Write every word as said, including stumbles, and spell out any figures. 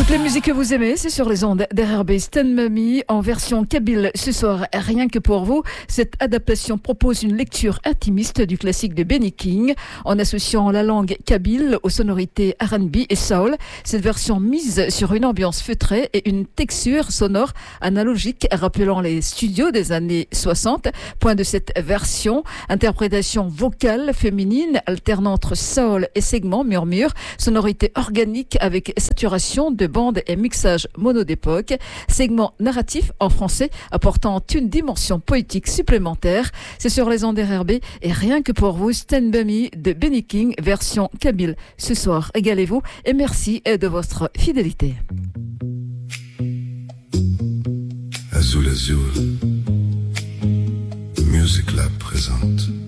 Toutes les musiques que vous aimez, c'est sur les ondes d'R R B. Stan Mami en version kabyle ce soir, rien que pour vous. Cette adaptation propose une lecture intimiste du classique de Benny King en associant la langue kabyle aux sonorités R and B et soul. Cette version mise sur une ambiance feutrée et une texture sonore analogique rappelant les studios des années soixante. Point de cette version, interprétation vocale féminine alternant entre soul et segments murmure, sonorité organique avec saturation de bande et mixage mono d'époque, segment narratif en français apportant une dimension poétique supplémentaire. C'est sur les ondes R R B et rien que pour vous, Stand By Me de Benny King, version kabyle. Ce soir, régalez-vous et merci de votre fidélité. Azul Azul, Music Lab présente